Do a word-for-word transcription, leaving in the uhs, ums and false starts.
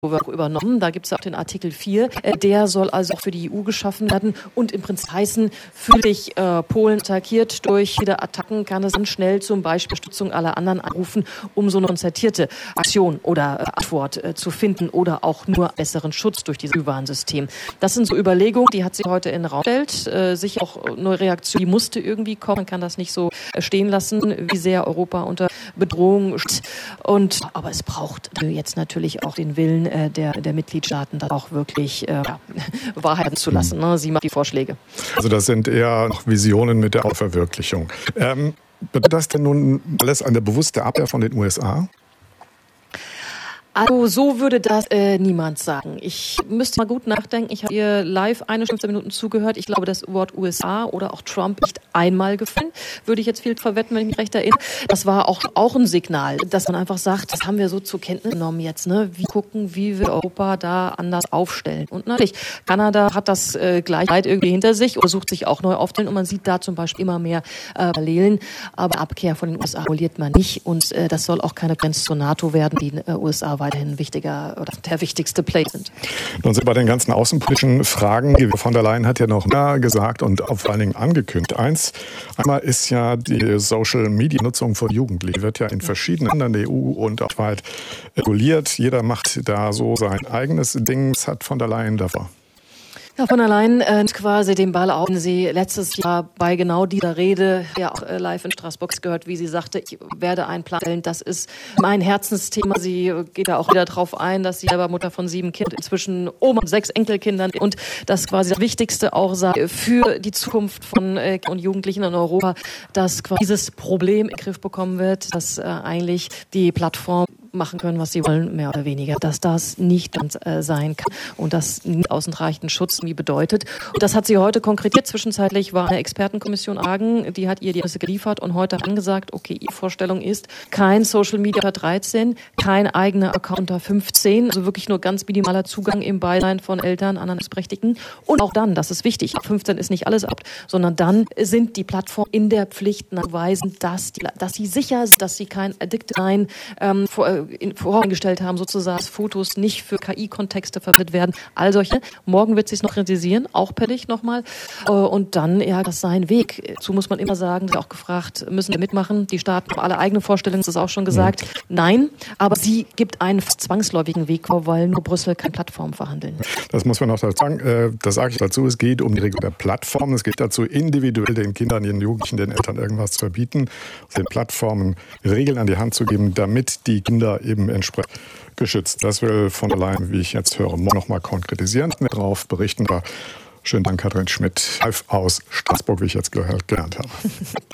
übernommen. Da gibt es auch den Artikel vier. Der soll also auch für die E U geschaffen werden und im Prinzip heißen, fühlt sich äh, Polen attackiert durch viele Attacken, kann es dann schnell zum Beispiel Stützung aller anderen anrufen, um so eine konzertierte Aktion oder äh, Antwort äh, zu finden oder auch nur besseren Schutz durch dieses Warnsystem. Das sind so Überlegungen, die hat sie heute in den Raum gestellt. Äh, sicher auch eine Reaktion, die musste irgendwie kommen. Man kann das nicht so äh, stehen lassen, wie sehr Europa unter Bedrohung steht. Und aber es braucht jetzt natürlich auch den Willen Der, der Mitgliedstaaten, das auch wirklich äh, ja, wahrheiten zu lassen. Ne? Sie macht die Vorschläge. Also das sind eher noch Visionen mit der Verwirklichung. Ähm, bedeutet das denn nun alles eine bewusste Abwehr von den U S A? Also so würde das äh, niemand sagen. Ich müsste mal gut nachdenken. Ich habe ihr live eine Stunde, fünfzehn Minuten zugehört. Ich glaube, das Wort U S A oder auch Trump nicht einmal gefallen. Würde ich jetzt viel verwetten, wenn ich mich recht erinnere. Das war auch, auch ein Signal, dass man einfach sagt, das haben wir so zur Kenntnis genommen jetzt. Ne? Wie gucken, wie wir Europa da anders aufstellen. Und natürlich, Kanada hat das äh, gleich irgendwie hinter sich oder sucht sich auch neu aufstellen. Und man sieht da zum Beispiel immer mehr äh, Parallelen. Aber Abkehr von den U S A verliert man nicht. Und äh, das soll auch keine Grenze zur NATO werden, die äh, U S A weiterhin wichtiger oder der wichtigste Player sind. Nun sind bei den ganzen außenpolitischen Fragen, die von der Leyen hat ja noch mehr gesagt und auch vor allen Dingen angekündigt. Eins, einmal ist ja die Social-Media-Nutzung von Jugendlichen, wird ja in verschiedenen Ländern der E U und auch weit reguliert. Jeder macht da so sein eigenes Ding. Was hat von der Leyen davor? Ja, von allein äh, quasi den Ball auf. Sie letztes Jahr bei genau dieser Rede, ja auch äh, live in Straßburg gehört, wie sie sagte, ich werde einen Plan stellen. Das ist mein Herzensthema. Sie geht da auch wieder drauf ein, dass sie selber Mutter von sieben Kindern, inzwischen Oma und sechs Enkelkindern und das quasi das Wichtigste auch sagt für die Zukunft von äh, und Jugendlichen in Europa, dass quasi dieses Problem in den Griff bekommen wird, dass äh, eigentlich die Plattform machen können, was sie wollen, mehr oder weniger, dass das nicht ganz äh, sein kann und das nicht ausreichenden Schutz nie bedeutet. Und das hat sie heute konkretiert. Zwischenzeitlich war eine Expertenkommission Argen, die hat ihr die Ergebnisse geliefert und heute hat angesagt, okay, ihre Vorstellung ist, kein Social Media unter dreizehn, kein eigener Account unter fünfzehn, also wirklich nur ganz minimaler Zugang im Beisein von Eltern, anderen Berechtigten. Und auch dann, das ist wichtig, ab fünfzehn ist nicht alles ab, sondern dann sind die Plattformen in der Pflicht nachweisen, dass, die, dass sie sicher sind, dass sie kein Addict sein ähm, vor, voreingestellt haben, sozusagen, dass Fotos nicht für K I-Kontexte verwendet werden. All solche. Morgen wird sie es noch kritisieren, auch per dich nochmal. Und dann, ja, das ist sein Weg. Dazu muss man immer sagen, sie auch gefragt, müssen wir mitmachen? Die Staaten haben alle eigene Vorstellungen, das ist auch schon gesagt. Ja. Nein, aber sie gibt einen zwangsläufigen Weg vor, weil nur Brüssel keine Plattform verhandeln. Das muss man noch dazu sagen. Das sage ich dazu. Es geht um die Regelung der Plattform. Es geht dazu, individuell den Kindern, den Jugendlichen, den Eltern irgendwas zu verbieten, den Plattformen Regeln an die Hand zu geben, damit die Kinder eben entsprechend geschützt. Das will von der Leyen, wie ich jetzt höre, morgen noch mal konkretisieren, mir darauf berichten. Schönen Dank, Katrin Schmidt, live aus Straßburg, wie ich jetzt gelernt habe.